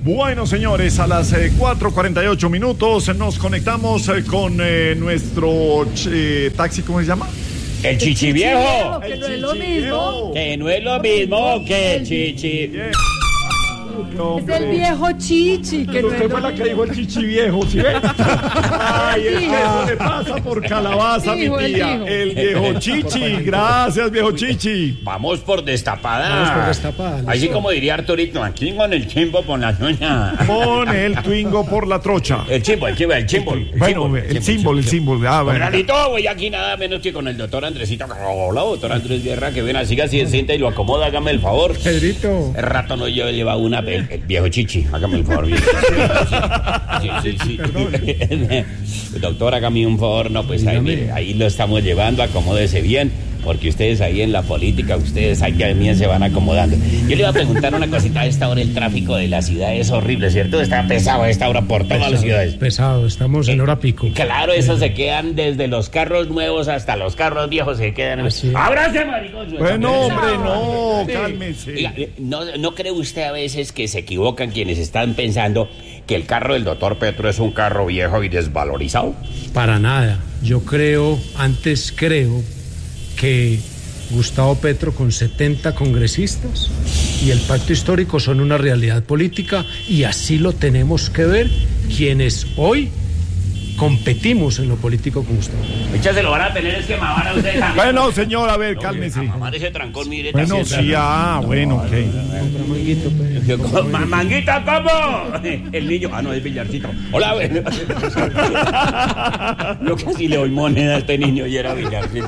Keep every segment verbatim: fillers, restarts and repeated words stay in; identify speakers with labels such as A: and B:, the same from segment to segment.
A: Bueno, señores, a las eh, cuatro cuarenta y ocho minutos nos conectamos eh, con eh, nuestro eh, taxi, ¿cómo se llama?
B: El chichi viejo.
C: Que no es lo mismo.
B: Que no es lo mismo que el chichi.
A: No,
C: Es el viejo chichi. Que
A: Pero
C: no
A: usted
C: es
A: fue
C: lo
A: la que
C: mismo.
A: dijo el chichi viejo, ¿sí ve? Ay, es que eso le pasa por calabaza, mi
C: Dijo, él
A: tía.
C: dijo.
A: El viejo chichi. Gracias, viejo chichi.
B: Vamos por destapada.
D: Vamos por destapada,
B: Así
D: listo.
B: como diría Arturito, aquí con el chimbo por la ñoña.
A: Pon el twingo por la trocha.
B: El chimbo, el chimbo, el chimbo.
A: Bueno, el símbolo, el símbolo. Ah, bueno.
B: Realito, voy aquí nada menos que con el doctor Andresito. Hola, doctor Andrés Guerra, que ven así, así, sienta y lo acomoda, hágame el favor.
D: Pedrito.
B: El rato no yo lleva una, el, el viejo chichi, hágame el favor. Viejo. Sí, sí, sí. sí. Doctor, hágame un favor, no, pues ahí, mire, ahí lo estamos llevando, acomódese bien, porque ustedes ahí en la política, ustedes ahí también se van acomodando. Yo le iba a preguntar una cosita, a esta hora el tráfico de la ciudad es horrible, ¿cierto? Está pesado a esta hora por todas las ciudades.
D: Pesado, estamos en hora pico.
B: Claro, esos se quedan desde los carros nuevos hasta los carros viejos, se quedan.
D: Así es.
B: ¡Ábrase, maricón!
A: Bueno, hombre, no, cálmese.
B: Oiga, ¿no, ¿no cree usted a veces que se equivocan quienes están pensando que el carro del doctor Petro es un carro viejo y desvalorizado?
D: Para nada. Yo creo, antes creo que Gustavo Petro con setenta congresistas y el pacto histórico son una realidad política y así lo tenemos que ver quienes hoy competimos en lo político con Gustavo.
B: Muchas se lo van a tener es que mamar a ustedes.
A: Bueno, señor, a ver, cálmese.
B: Mamar ese trancón, mire.
A: Bueno, sí, ah, bueno, ok.
B: Yo, ¿cómo? Ma- ¿Manguita cómo? El niño, ah, no, es Villarcito. Hola, bueno. Yo casi le doy moneda a este niño y era Villarcito.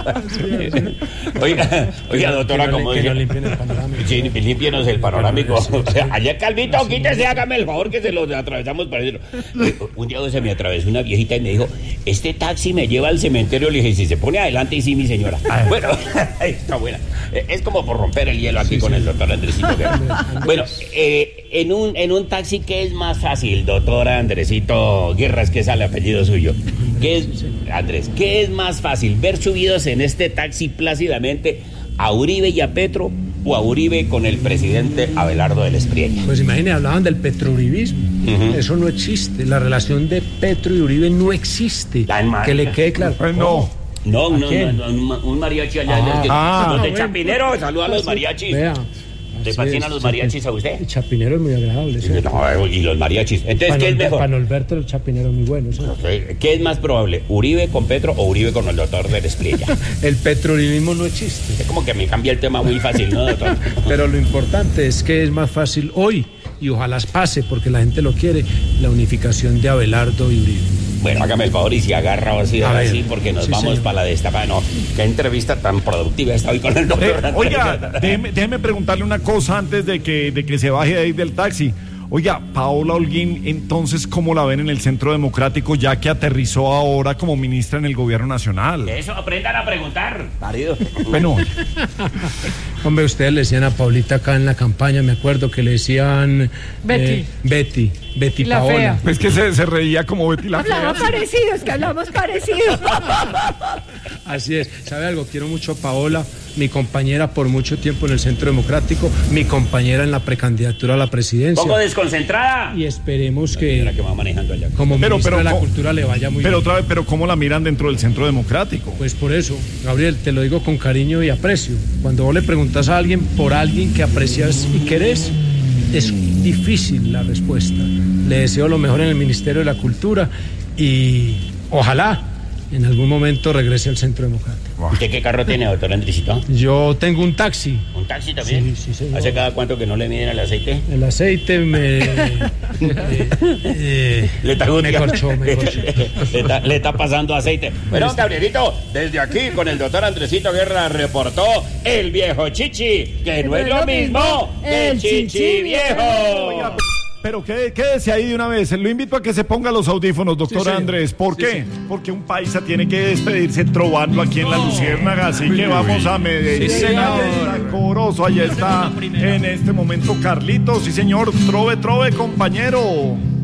B: Oiga, oiga, doctora, como
D: Que
B: dice.
D: no limpien el panorámico.
B: Sí, límpienos el panorámico. O sea, allá Calvito, quítese, hágame el favor que se lo atravesamos para adentro. Un día se me atravesó una viejita y me dijo, este taxi me lleva al cementerio. Le dije, si se pone adelante, y sí, mi señora. Bueno, está buena. Es como por romper el hielo aquí
D: Sí,
B: con
D: sí.
B: el doctor Andresito Guerra. Bueno, eh, en, un, en un taxi, ¿qué es más fácil, doctor Andresito Guerra? Es que es el apellido suyo. ¿Qué es, Andrés, qué es más fácil, ver subidos en este taxi plácidamente a Uribe y a Petro o a Uribe con el presidente Abelardo del Espriella?
D: Pues imagínate, hablaban del petrouribismo.
B: Ujú.
D: Eso no existe. La relación de Petro y Uribe no existe.
B: Tan mal.
D: Que le quede claro.
A: Bueno,
B: No, no,
D: quién?
B: no, no, un, un mariachi allá.
D: Ah,
B: del-
A: ah,
B: los de
D: bueno.
B: Chapinero, saluda a los mariachis.
D: Vea.
B: ¿Le
D: Así
B: fascinan
D: es,
B: los mariachis a usted?
D: El chapinero es muy agradable. ¿sí?
B: No, y los mariachis. Entonces, ¿qué es mejor?
D: Para Norberto el chapinero es muy bueno. ¿sí?
B: ¿Qué es más probable? ¿Uribe con Petro o Uribe con el doctor del Espriella?
D: El petrouribismo no existe.
B: Es como que me cambia el tema muy fácil, ¿no, doctor?
D: Pero lo importante es que es más fácil hoy, y ojalá pase porque la gente lo quiere, la unificación de Abelardo y Uribe.
B: Bueno, hágame el favor y si agarra así,
D: A
B: ahora
D: ver.
B: sí, porque nos
D: Sí,
B: vamos
D: señor.
B: para la destapada. No, qué entrevista tan productiva está hoy con el doctor.
A: Eh, oiga, déjeme, déjeme preguntarle una cosa antes de que, de que se baje de ahí del taxi. Oiga, Paola Holguín, entonces, ¿cómo la ven en el Centro Democrático ya que aterrizó ahora como ministra en el gobierno nacional?
B: Eso, aprendan a preguntar. Marido.
A: Bueno,
D: Hombre, ustedes le decían a Paulita acá en la campaña, me acuerdo que le decían...
C: Betty.
D: eh, Betty, Betty
C: La
D: Paola.
C: fea.
A: es que se, se reía como Betty la
C: Hablaba
A: fea.
C: parecido, es que hablamos parecido.
D: Así es. ¿Sabe algo? Quiero mucho a Paola, mi compañera por mucho tiempo en el Centro Democrático, mi compañera en la precandidatura a la presidencia.
B: Poco desconcentrada.
D: Y esperemos
B: Señora
D: que
B: que va manejando allá.
D: como
A: Pero,
D: ministra
A: pero,
D: de la
A: ¿cómo?
D: Cultura le vaya muy
A: Pero
D: bien.
A: otra vez, pero ¿cómo la miran dentro del Centro Democrático?
D: Pues por eso, Gabriel, te lo digo con cariño y aprecio. Cuando vos le preguntas a alguien por alguien que aprecias y querés, es difícil la respuesta. Le deseo lo mejor en el Ministerio de la Cultura y ojalá en algún momento regrese al Centro Democrático.
B: ¿Usted qué carro tiene, doctor Andresito?
D: Yo tengo un taxi.
B: ¿Un taxi también?
D: Sí, sí, señor.
B: ¿Hace cada cuánto que no le miden el aceite?
D: El aceite me... eh, eh,
B: Le está,
D: me corchó, me corchó.
B: le, está, le está pasando aceite. Bueno, Gabrielito, desde aquí con el doctor Andresito Guerra reportó el viejo chichi, que no es lo mismo que el chichi viejo.
A: Oiga, pero qué- quédese ahí de una vez. Lo invito a que se ponga los audífonos, doctor
D: Sí, señor.
A: Andrés. ¿Por
D: Sí,
A: qué?
D: señor.
A: Porque un paisa tiene que despedirse trovando aquí en la Luciérnaga. Así que vamos a Medellín.
D: Sí, señor.
A: Corozo, allá está en este momento Carlitos. Sí, señor. Trove, trove, compañero.